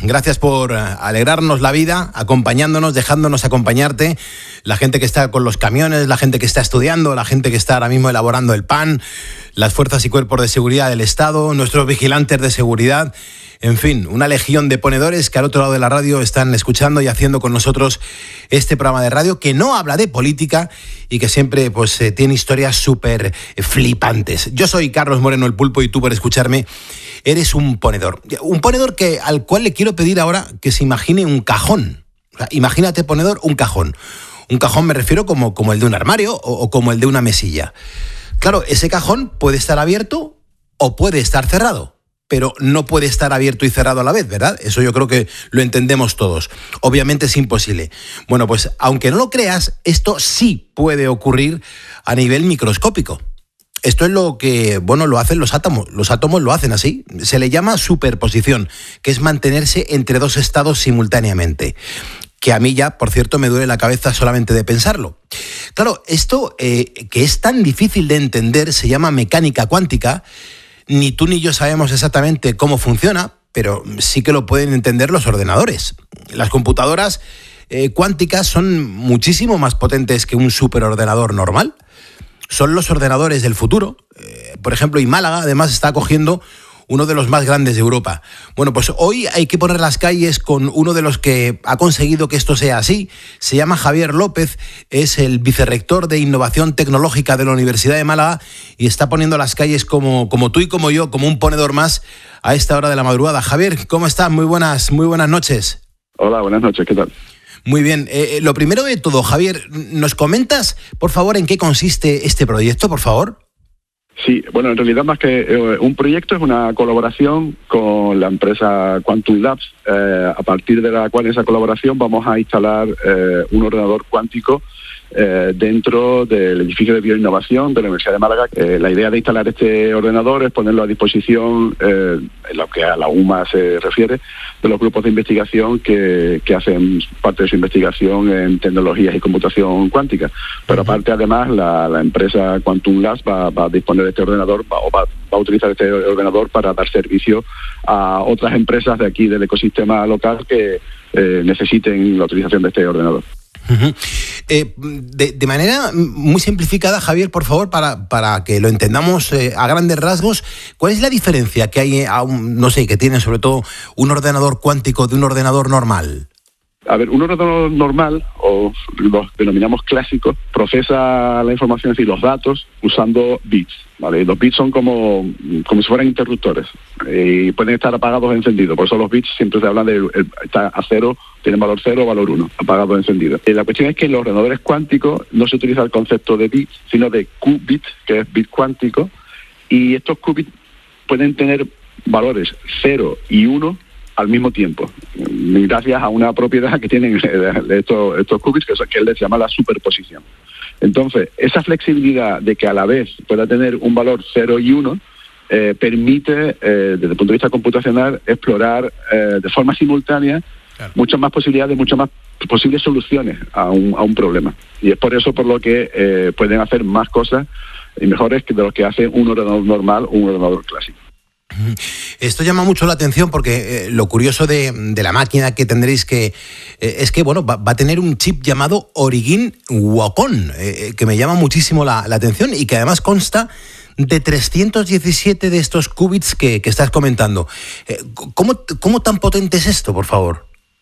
Gracias por alegrarnos la vida, acompañándonos, dejándonos acompañarte. La gente que está con los camiones, la gente que está estudiando, la gente que está ahora mismo elaborando el pan, las fuerzas y cuerpos de seguridad del Estado, nuestros vigilantes de seguridad. En fin, una legión de ponedores que al otro lado de la radio están escuchando y haciendo con nosotros este programa de radio que no habla de política y que siempre tiene historias súper flipantes. Yo soy Carlos Moreno el Pulpo y tú, por escucharme, eres un ponedor. Un ponedor al cual le quiero pedir ahora que se imagine un cajón. O sea, imagínate, ponedor, un cajón. Un cajón me refiero como el de un armario o como el de una mesilla. Claro, ese cajón puede estar abierto o puede estar cerrado, pero no puede estar abierto y cerrado a la vez, ¿verdad? Eso yo creo que lo entendemos todos. Obviamente es imposible. Bueno, pues aunque no lo creas, esto sí puede ocurrir a nivel microscópico. Esto es lo que, lo hacen los átomos. Los átomos lo hacen así. Se le llama superposición, que es mantenerse entre dos estados simultáneamente. Que a mí ya, por cierto, me duele la cabeza solamente de pensarlo. Claro, esto que es tan difícil de entender se llama mecánica cuántica. Ni tú ni yo sabemos exactamente cómo funciona, pero sí que lo pueden entender los ordenadores. Las computadoras cuánticas son muchísimo más potentes que un superordenador normal. Son los ordenadores del futuro. Por ejemplo, y Málaga además está acogiendo uno de los más grandes de Europa. Bueno, pues hoy hay que poner las calles con uno de los que ha conseguido que esto sea así. Se llama Javier López, es el vicerrector de Innovación Tecnológica de la Universidad de Málaga y está poniendo las calles como tú y como yo, como un ponedor más a esta hora de la madrugada. Javier, ¿cómo estás? Muy buenas noches. Hola, buenas noches, ¿qué tal? Muy bien. Lo primero de todo, Javier, ¿nos comentas, por favor, en qué consiste este proyecto, por favor? Sí, bueno, en realidad más que un proyecto es una colaboración con la empresa Quantum Labs, a partir de la cual esa colaboración vamos a instalar un ordenador cuántico dentro del edificio de bioinnovación de la Universidad de Málaga. La idea de instalar este ordenador es ponerlo a disposición, en lo que a la UMA se refiere, de los grupos de investigación que hacen parte de su investigación en tecnologías y computación cuántica. Pero aparte, además, la empresa Quantum Labs va a disponer de este ordenador, va a utilizar este ordenador para dar servicio a otras empresas de aquí del ecosistema local que necesiten la utilización de este ordenador. Uh-huh. De manera muy simplificada, Javier, por favor, para que lo entendamos a grandes rasgos, ¿cuál es la diferencia que hay, que tiene sobre todo un ordenador cuántico de un ordenador normal? A ver, un ordenador normal, o los denominamos clásicos, procesa la información, es decir, los datos, usando bits, ¿vale? Los bits son como si fueran interruptores y pueden estar apagados o encendidos. Por eso los bits siempre se hablan está a cero, tienen valor 0 o valor 1, apagado o encendido. La cuestión es que en los ordenadores cuánticos no se utiliza el concepto de bits, sino de qubit, que es bit cuántico, y estos qubits pueden tener valores 0 y 1 al mismo tiempo, gracias a una propiedad que tienen estos qubits, que se llama la superposición. Entonces, esa flexibilidad de que a la vez pueda tener un valor 0 y 1 permite, desde el punto de vista computacional, explorar de forma simultánea muchas más posibilidades, muchas más posibles soluciones a un problema. Y es por eso por lo que pueden hacer más cosas y mejores que de lo que hace un ordenador normal o un ordenador clásico. Esto llama mucho la atención porque lo curioso de la máquina que tendréis es que va a tener un chip llamado Origin Wacom, que me llama muchísimo la atención y que además consta de 317 de estos qubits que estás comentando. ¿Cómo tan potente es esto, por favor?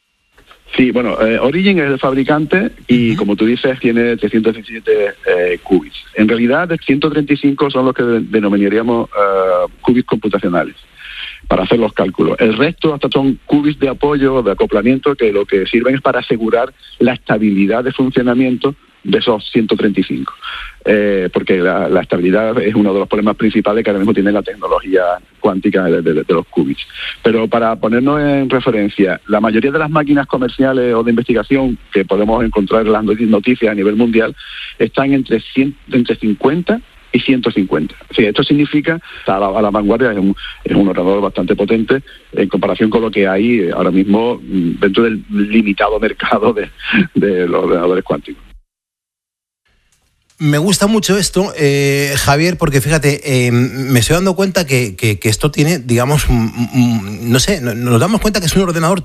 Sí, Origin es el fabricante y, como tú dices, tiene 317 qubits. En realidad, 135 son los que denominaríamos qubits computacionales para hacer los cálculos. El resto hasta son qubits de apoyo, de acoplamiento, que lo que sirven es para asegurar la estabilidad de funcionamiento de esos 135. Porque la estabilidad es uno de los problemas principales que ahora mismo tiene la tecnología cuántica de los qubits. Pero para ponernos en referencia, la mayoría de las máquinas comerciales o de investigación que podemos encontrar en las noticias a nivel mundial están entre 50 y 150. Sí, esto significa, a la vanguardia, es un ordenador bastante potente en comparación con lo que hay ahora mismo dentro del limitado mercado de los ordenadores cuánticos. Me gusta mucho esto, Javier, porque fíjate, me estoy dando cuenta que esto tiene, digamos, nos damos cuenta que es un ordenador